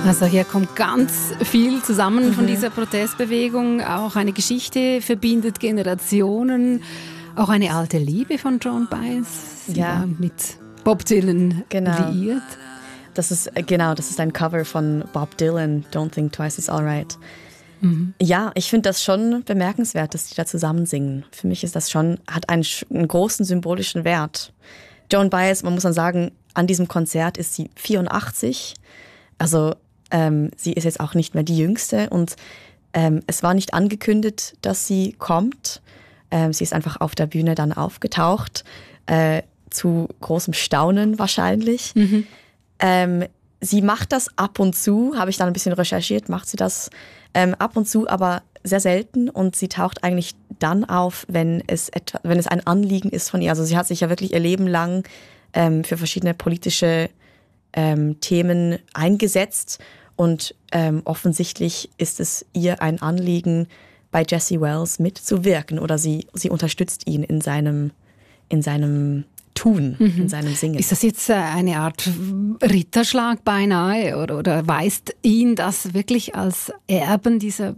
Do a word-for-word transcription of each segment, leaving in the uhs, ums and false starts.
Also hier kommt ganz viel zusammen von dieser Protestbewegung. Auch eine Geschichte verbindet Generationen. Auch eine alte Liebe von Joan Baez. Sie Ja. war mit Bob Dylan Genau. liiert. Das ist, genau, das ist ein Cover von Bob Dylan, Don't Think Twice Is Alright. Mhm. Ja, ich finde das schon bemerkenswert, dass die da zusammen singen. Für mich ist das schon, hat einen, einen großen symbolischen Wert. Joan Baez, man muss dann sagen, an diesem Konzert ist sie vierundachtzig. Also ähm, sie ist jetzt auch nicht mehr die Jüngste und ähm, es war nicht angekündigt, dass sie kommt. Ähm, sie ist einfach auf der Bühne dann aufgetaucht, äh, zu großem Staunen wahrscheinlich. Mhm. Ähm, sie macht das ab und zu, habe ich dann ein bisschen recherchiert, macht sie das ähm, ab und zu, aber sehr selten und sie taucht eigentlich dann auf, wenn es, etwa, wenn es ein Anliegen ist von ihr. Also sie hat sich ja wirklich ihr Leben lang ähm, für verschiedene politische ähm, Themen eingesetzt und ähm, offensichtlich ist es ihr ein Anliegen, bei Jesse Wells mitzuwirken oder sie, sie unterstützt ihn in seinem, in seinem Tun, mhm. in seinem Singen. Ist das jetzt eine Art Ritterschlag beinahe oder, oder weist ihn das wirklich als Erben dieser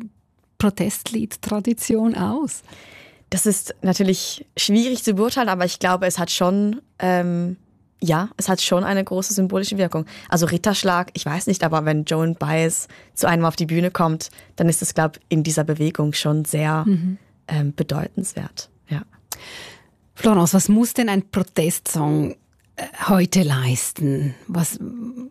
Protestlied-Tradition aus? Das ist natürlich schwierig zu beurteilen, aber ich glaube, es hat schon, ähm, ja, es hat schon eine große symbolische Wirkung. Also Ritterschlag, ich weiß nicht, aber wenn Joan Baez zu einem auf die Bühne kommt, dann ist es, glaube ich, in dieser Bewegung schon sehr mhm. ähm, bedeutenswert. Ja. Florence, was muss denn ein Protestsong äh, heute leisten? Was,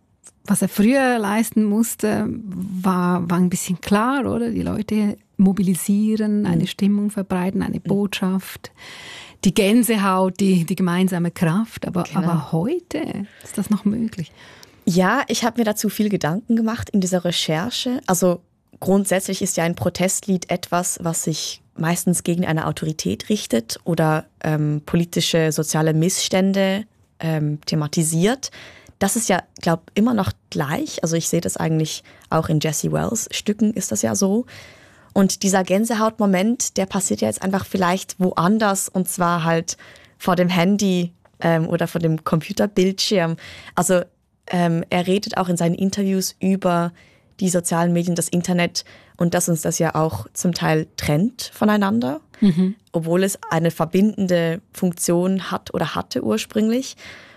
was er früher leisten musste, war, war ein bisschen klar, oder? Die Leute mobilisieren, eine mhm. Stimmung verbreiten, eine Botschaft, die Gänsehaut, die, die gemeinsame Kraft. Aber, genau. aber heute ist das noch möglich? Ja, ich habe mir dazu viel Gedanken gemacht in dieser Recherche. Also grundsätzlich ist ja ein Protestlied etwas, was sich meistens gegen eine Autorität richtet oder ähm, politische, soziale Missstände ähm, thematisiert. Das ist ja, glaube ich, immer noch gleich. Also ich sehe das eigentlich auch in Jesse Wells Stücken ist das ja so. Und dieser Gänsehautmoment, der passiert ja jetzt einfach vielleicht woanders und zwar halt vor dem Handy ähm, oder vor dem Computerbildschirm. Also ähm, er redet auch in seinen Interviews über die sozialen Medien, das Internet und dass uns das ja auch zum Teil trennt voneinander, mhm. obwohl es eine verbindende Funktion hat oder hatte ursprünglich.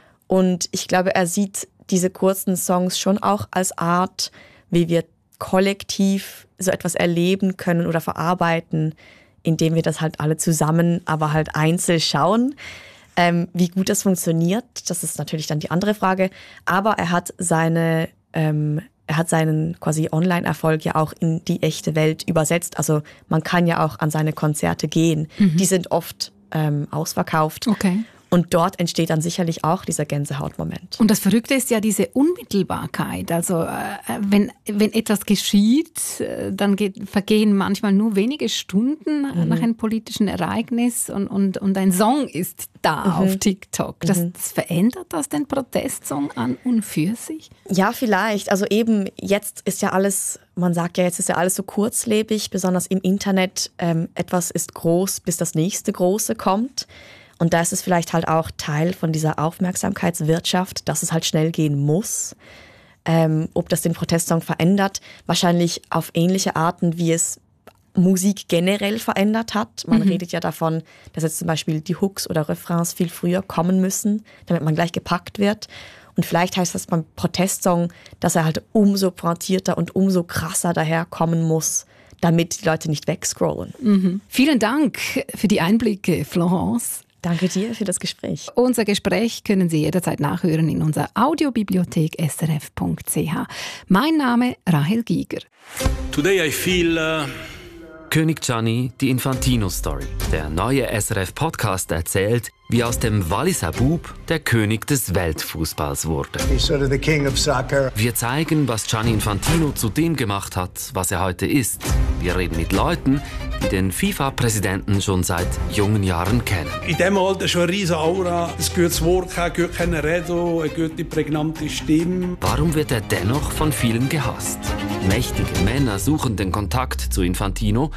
Und ich glaube, er sieht diese kurzen Songs schon auch als Art, wie wir kollektiv so etwas erleben können oder verarbeiten, indem wir das halt alle zusammen, aber halt einzeln schauen. Ähm, wie gut das funktioniert, das ist natürlich dann die andere Frage. Aber er hat seine, ähm, er hat seinen quasi Online-Erfolg ja auch in die echte Welt übersetzt. Also man kann ja auch an seine Konzerte gehen. Mhm. Die sind oft ähm, ausverkauft. Okay. Und dort entsteht dann sicherlich auch dieser Gänsehautmoment. Und das Verrückte ist ja diese Unmittelbarkeit. Also äh, wenn, wenn etwas geschieht, äh, dann geht, vergehen manchmal nur wenige Stunden mhm. nach einem politischen Ereignis und, und, und ein Song ist da mhm. auf TikTok. Das, mhm. das verändert das den Protestsong an und für sich? Ja, vielleicht. Also eben jetzt ist ja alles, man sagt ja, jetzt ist ja alles so kurzlebig, besonders im Internet. Ähm, etwas ist groß, bis das nächste Große kommt. Und da ist es vielleicht halt auch Teil von dieser Aufmerksamkeitswirtschaft, dass es halt schnell gehen muss. Ähm, ob das den Protestsong verändert, wahrscheinlich auf ähnliche Arten, wie es Musik generell verändert hat. Man mhm. redet ja davon, dass jetzt zum Beispiel die Hooks oder Refrains viel früher kommen müssen, damit man gleich gepackt wird. Und vielleicht heißt das beim Protestsong, dass er halt umso pointierter und umso krasser daherkommen muss, damit die Leute nicht wegscrollen. Mhm. Vielen Dank für die Einblicke, Florence. Danke dir für das Gespräch. Unser Gespräch können Sie jederzeit nachhören in unserer Audiobibliothek s r f punkt c h. Mein Name Rahel Giger. Today I feel uh König Gianni, die Infantino-Story. Der neue S R F-Podcast erzählt, wie aus dem Walliser Bub der König des Weltfußballs wurde. He's sort of the king of soccer. Wir zeigen, was Gianni Infantino zu dem gemacht hat, was er heute ist. Wir reden mit Leuten, die den FIFA-Präsidenten schon seit jungen Jahren kennen. In diesem Alter schon eine riesige Aura, ein gutes Wort, ein gutes Reden, eine gute, prägnante Stimme. Warum wird er dennoch von vielen gehasst? Mächtige Männer suchen den Kontakt zu Infantino,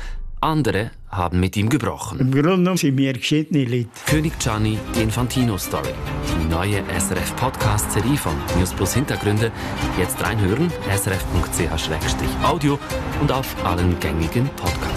Andere haben mit ihm gebrochen. Im Grunde genommen sind wir geschiedene Leute. König Gianni, die Infantino-Story. Die neue S R F-Podcast-Serie von News Plus Hintergründe. Jetzt reinhören, srf punkt c h slash audio und auf allen gängigen Podcasts.